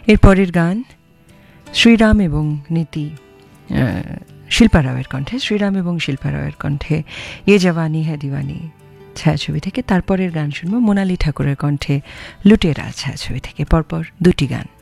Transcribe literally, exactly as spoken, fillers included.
এরপরের গান শ্রীরাম এবং নীতি, শিল্পা রাওয়ের কণ্ঠে, শ্রীরাম এবং শিল্পা রাওয়ের কণ্ঠে ইয়ে জওয়ানি হ্যায় দিওয়ানি ছায়াছবি থেকে। তারপরের গান শুনবো মোনালি ঠাকুরের কণ্ঠে লুটেরা ছায়াছবি থেকে। পরপর দুটি গান।